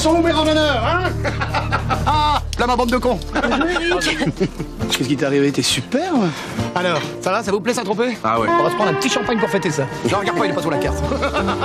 sont où mes randonneurs, hein? Ah, là ma bande de cons. Qu'est-ce qui t'est arrivé? T'es superbe. Alors, ça va, ça vous plaît Saint-Tropez? Ah ouais. On va se prendre un petit champagne pour fêter ça. Je regarde pas, il est pas sur la carte.